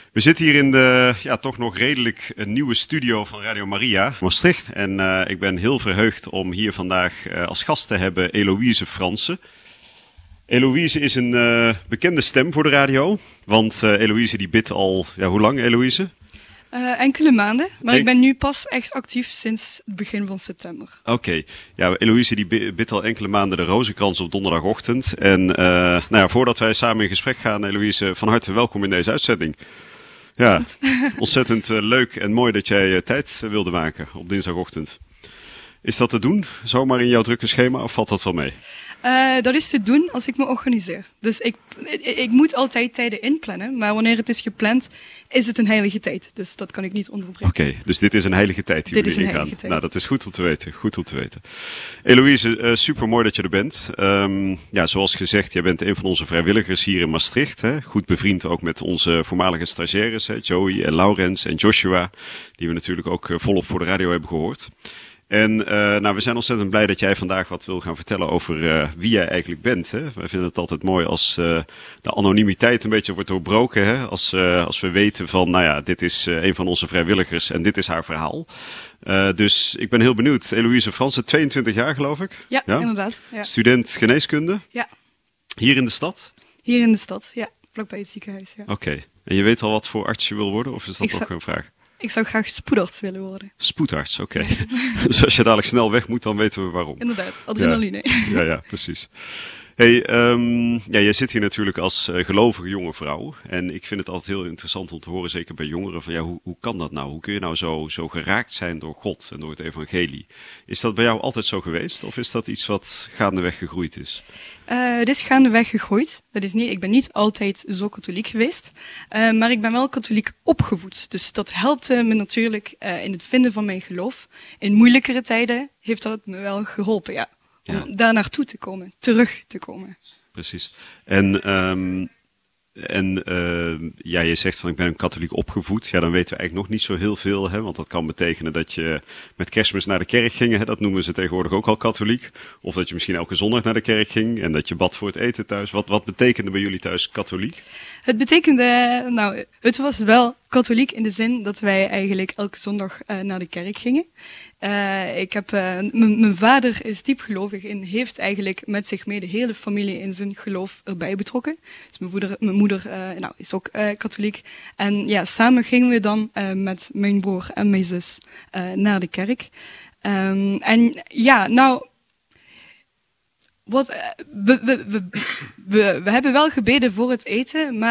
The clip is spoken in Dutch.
We zitten hier in de toch nog redelijk nieuwe studio van Radio Maria Maastricht. En ik ben heel verheugd om hier vandaag als gast te hebben Eloïse Fransen. Eloïse is een bekende stem voor de radio. Want Eloïse die bidt al, hoe lang Eloïse? Enkele maanden, maar ik ben nu pas echt actief sinds het begin van september. Oké. Ja, Eloïse die bidt al enkele maanden de rozenkrans op donderdagochtend. En voordat wij samen in gesprek gaan, Eloïse, van harte welkom in deze uitzending. Ja, ontzettend leuk en mooi dat jij tijd wilde maken op dinsdagochtend. Is dat te doen, zomaar in jouw drukke schema, of valt dat wel mee? Dat is te doen als ik me organiseer. Dus ik moet altijd tijden inplannen, maar wanneer het is gepland, is het een heilige tijd. Dus dat kan ik niet onderbreken. Oké, dus dit is een heilige tijd die we ingaan. Heilige tijd. Nou, dat is goed om te weten. Goed om te weten. Eloïse, super mooi dat je er bent. Zoals gezegd, jij bent een van onze vrijwilligers hier in Maastricht. Hè? Goed bevriend ook met onze voormalige stagiaires, hè? Joey en Laurens en Joshua, die we natuurlijk ook volop voor de radio hebben gehoord. En we zijn ontzettend blij dat jij vandaag wat wil gaan vertellen over wie jij eigenlijk bent. Hè? Wij vinden het altijd mooi als de anonimiteit een beetje wordt doorbroken. Hè? Als we weten van, dit is een van onze vrijwilligers en dit is haar verhaal. Dus ik ben heel benieuwd. Eloïse Fransen, 22 jaar geloof ik? Ja? Inderdaad. Ja. Student geneeskunde? Ja. Hier in de stad? Hier in de stad, ja. Vlakbij het ziekenhuis, ja. Oké. En je weet al wat voor arts je wil worden of is dat nog een vraag? Ik zou graag spoedarts willen worden. Spoedarts, oké. Dus als je dadelijk snel weg moet, dan weten we waarom. Inderdaad, adrenaline. Ja, precies. Hey, jij zit hier natuurlijk als gelovige jonge vrouw. En ik vind het altijd heel interessant om te horen, zeker bij jongeren, van hoe kan dat nou? Hoe kun je nou zo geraakt zijn door God en door het evangelie? Is dat bij jou altijd zo geweest? Of is dat iets wat gaandeweg gegroeid is? Het is gaandeweg gegroeid. Ik ben niet altijd zo katholiek geweest. Maar ik ben wel katholiek opgevoed. Dus dat helpte me natuurlijk in het vinden van mijn geloof. In moeilijkere tijden heeft dat me wel geholpen, ja. Om daar naartoe te komen, terug te komen. Precies. Je zegt van ik ben katholiek opgevoed. Ja, dan weten we eigenlijk nog niet zo heel veel. Hè? Want dat kan betekenen dat je met Kerstmis naar de kerk ging. Hè? Dat noemen ze tegenwoordig ook al katholiek. Of dat je misschien elke zondag naar de kerk ging. En dat je bad voor het eten thuis. Wat betekende bij jullie thuis katholiek? Het betekende, het was wel katholiek in de zin dat wij eigenlijk elke zondag naar de kerk gingen. Mijn vader is diep gelovig en heeft eigenlijk met zich mee de hele familie in zijn geloof erbij betrokken. Dus mijn moeder is ook katholiek. En samen gingen we dan met mijn broer en mijn zus naar de kerk. We hebben wel gebeden voor het eten, maar